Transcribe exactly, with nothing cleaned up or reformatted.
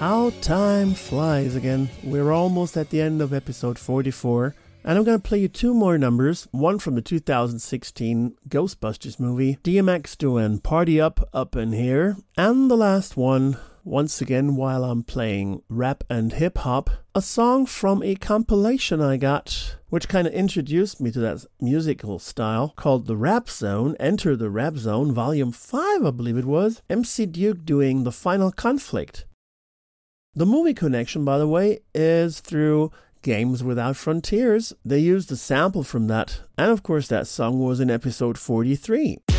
How time flies again. We're almost at the end of episode forty-four. And I'm going to play you two more numbers. One from the two thousand sixteen Ghostbusters movie, D M X doing Party Up, Up in Here. And the last one, once again while I'm playing rap and hip hop, a song from a compilation I got, which kind of introduced me to that musical style, called The Rap Zone, Enter the Rap Zone, Volume five I believe it was. M C Duke doing The Final Conflict. The movie connection, by the way, is through Games Without Frontiers. They used a sample from that, and of course that song was in episode forty-three.